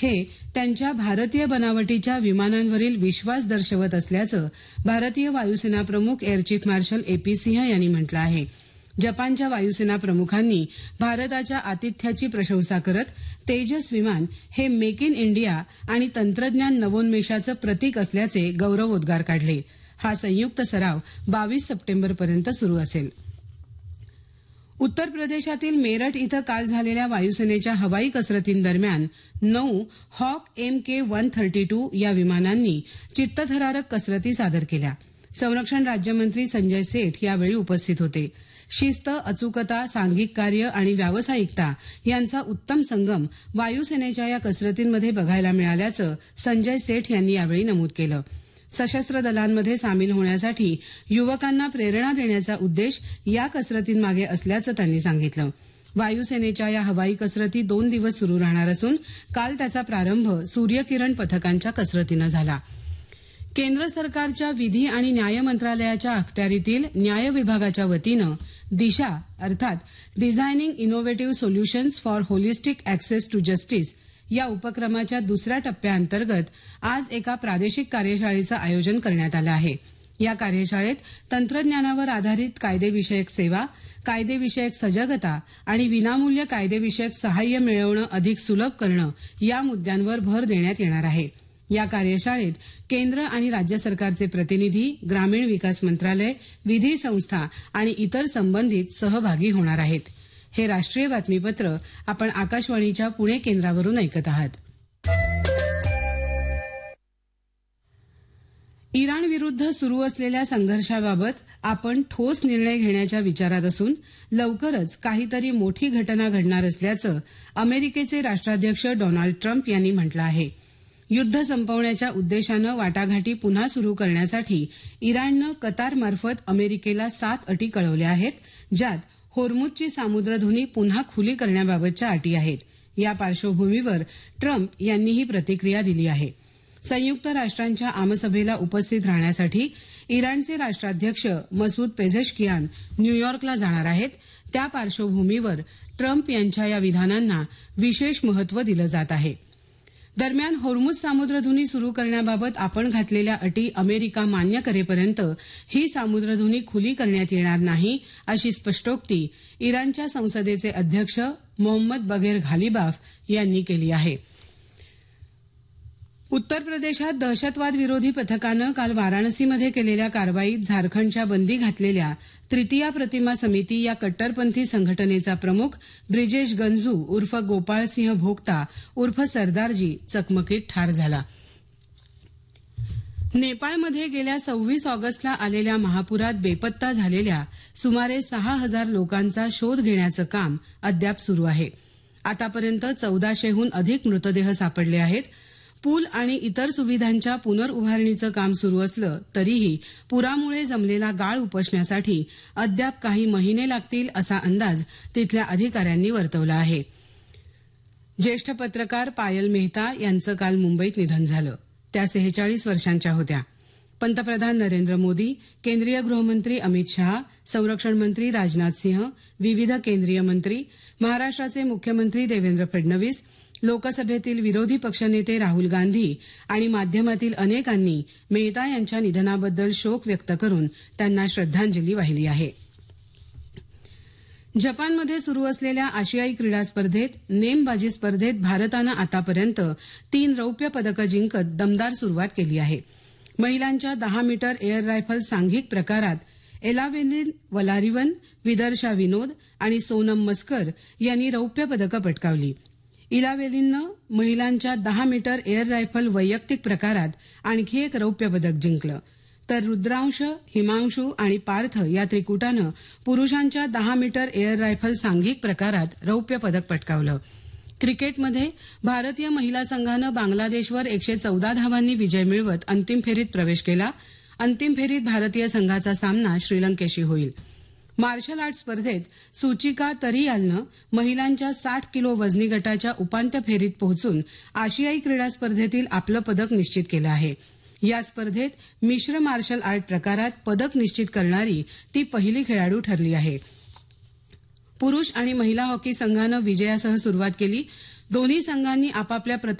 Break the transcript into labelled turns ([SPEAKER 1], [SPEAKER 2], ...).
[SPEAKER 1] हे त्यांच्या भारतीय बनावटीच्या विमानांवरील विश्वास दर्शवत असल्याचं भारतीय वायुसेना प्रमुख एअर चीफ मार्शल ए.पी. सिंह यांनी म्हटलं आहे. जपानच्या वायुसेना प्रमुखांनी भारताच्या आतिथ्याची प्रशंसा करत तेजस विमान हे मेक इन इंडिया आणि तंत्रज्ञान नवोन्मेषाचं प्रतीक असल्याचे गौरवोद्गार काढले. हा संयुक्त सराव 22 सप्टेंबरपर्यंत सुरू असेल. उत्तर प्रदेशातील मेरठ इथं काल झालेल्या वायुसेनेच्या हवाई कसरतींदरम्यान 9 हॉक MK-132 या विमानांनी चित्तथरारक कसरती सादर केल्या. संरक्षण राज्यमंत्री संजय सेठ यावेळी उपस्थित होते. शिस्त, अचूकता, सांघिक कार्य आणि व्यावसायिकता यांचा उत्तम संगम वायुसेनेच्या या कसरतींमध्ये बघायला मिळाल्याचं संजय सेठ यांनी यावेळी नमूद केलं. सशस्त्र दलांमध्ये सामील होण्यासाठी युवकांना प्रेरणा देण्याचा उद्देश या कसरतींमागे असल्याचं त्यांनी सांगितलं. वायुसेनेच्या या हवाई कसरती 2 दिवस सुरू राहणार असून काल त्याचा प्रारंभ सूर्यकिरण पथकांच्या कसरतीनं झाला. केंद्र सरकारच्या विधी आणि न्याय मंत्रालयाच्या अखत्यारीतील न्याय विभागाच्या वतीनं दिशा अर्थात designing innovative solutions for holistic access to justice या उपक्रमाच्या दुसऱ्या टप्प्याअंतर्गत आज एका प्रादेशिक कार्यशाळेचं आयोजन करण्यात आलं आहे. या कार्यशाळेत तंत्रज्ञानावर आधारित कायदेविषयक सेवा, कायदेविषयक सजगता आणि विनामूल्य कायदेविषयक सहाय्य मिळवणं अधिक सुलभ करणं या मुद्द्यांवर भर देण्यात येणार आहे. या कार्यशाळेत केंद्र आणि राज्य सरकारचे प्रतिनिधी, ग्रामीण विकास मंत्रालय, विधी संस्था आणि इतर संबंधित सहभागी होणार आहेत. हे राष्ट्रीय बातमीपत्र आपण आकाशवाणीच्या पुणे केंद्रावरून ऐकत आहात. इराण विरुद्ध सुरू असलेल्या संघर्षाबाबत आपण ठोस निर्णय घेण्याच्या विचारात असून लवकरच काहीतरी मोठी घटना घडणार असल्याचं अमेरिकेचे राष्ट्राध्यक्ष डोनाल्ड ट्रम्प यांनी म्हटलं आहे. युद्ध संपवण्याच्या उद्देशानं वाटाघाटी पुन्हा सुरू करण्यासाठी इराणनं कतारमार्फत अमेरिकेला 7 अटी कळवल्या आहेत, ज्यात होर्मुझची सामुद्रधुनी पुन्हा खुली करण्याबाबतच्या अटी आहेत. या पार्श्वभूमीवर ट्रम्प यांनी ही प्रतिक्रिया दिली आहे. संयुक्त राष्ट्रांच्या आमसभेला उपस्थित राहण्यासाठी इराणचे राष्ट्राध्यक्ष मसूद पेझेशकियान न्यूयॉर्कला जाणार आहेत. त्या पार्श्वभूमीवर ट्रम्प यांच्या या विधानांना विशेष महत्त्व दिलं जात आहे. दरम्यान होर्मुझ सामुद्रधुनी सुरू करण्याबाबत आपण घातलेल्या अटी अमेरिका मान्य करेपर्यंत ही सामुद्रधुनी खुली करण्यात येणार नाही, अशी स्पष्टोक्ती इराणच्या संसदेचे अध्यक्ष मोहम्मद बघेर घालिबाफ यांनी केली आहे. उत्तर प्रदेशात दहशतवाद विरोधी पथकानं काल वाराणसीमध्ये केलेल्या कारवाईत झारखंडच्या बंदी घातलेल्या तृतीया प्रतिमा समिती या कट्टरपंथी संघटनेचा प्रमुख ब्रिजेश गंझू उर्फ गोपाळसिंह भोक्ता उर्फ सरदारजी चकमकीत ठार झाला. नेपाळमध्ये गेल्या 26 ऑगस्टला आलेल्या महापुरात बेपत्ता झालेल्या सुमारे 6,000 लोकांचा शोध घेण्याचं काम अद्याप सुरू आहे. आतापर्यंत 1400हून अधिक मृतदेह सापडले आहेत. पूल आणि इतर सुविधांच्या पुनर्उभारणीचं काम सुरू असलं तरीही पुरामुळे जमलेला गाळ उपसण्यासाठी अद्याप काही महिने लागतील असा अंदाज तिथल्या अधिकाऱ्यांनी वर्तवला आहे. ज्येष्ठ पत्रकार पायल मेहता यांचं काल मुंबईत निधन झालं. त्या 46 वर्षांच्या होत्या. पंतप्रधान नरेंद्र मोदी, केंद्रीय गृहमंत्री अमित शहा, संरक्षण मंत्री राजनाथ सिंह, विविध केंद्रीय मंत्री, महाराष्ट्राचे मुख्यमंत्री देवेंद्र फडणवीस, लोकसभेतील विरोधी पक्षनेते राहुल गांधी आणि माध्यमातील अनेकांनी मेहता यांच्या निधनाबद्दल शोक व्यक्त करून त्यांना श्रद्धांजली वाहिली आहे. जपानमध्ये सुरू असलेल्या आशियाई क्रीडा स्पर्धेत नेमबाजी स्पर्धेत भारतानं आतापर्यंत 3 रौप्य पदकं जिंकत दमदार सुरुवात केली आहे. महिलांच्या 10 मीटर एअर रायफल सांघिक प्रकारात एलावेनिन वलारिवन, विदर्शा विनोद आणि सोनम मस्कर यांनी रौप्य पदकं पटकावली. इलावेलिननं महिलांच्या 10 मीटर एअर रायफल वैयक्तिक प्रकारात आणखी एक रौप्य पदक जिंकलं, तर रुद्रांश, हिमांशू आणि पार्थ या त्रिकुटानं पुरुषांच्या 10 मीटर एअर रायफल सांघिक प्रकारात रौप्य पदक पटकावलं. क्रिकेटमध्ये भारतीय महिला संघानं बांगलादेशवर 114 धावांनी विजय मिळवत अंतिम फेरीत प्रवेश केला. अंतिम फेरीत भारतीय संघाचा सामना श्रीलंकेशी होईल. मार्शल आर्ट स्पर्धेत सुचिका तरियालनं महिलांच्या 60 किलो वजनी गटाच्या उपांत्य फेरीत पोहोचून आशियाई क्रीडा स्पर्धेतील आपलं पदक निश्चित केलं आहे. या स्पर्धेत मिश्र मार्शल आर्ट प्रकारात पदक निश्चित करणारी ती पहिली खेळाडू ठरली आहे. पुरुष आणि महिला हॉकी संघानं विजयासह सुरुवात केली. दोन्ही संघांनी आपापल्या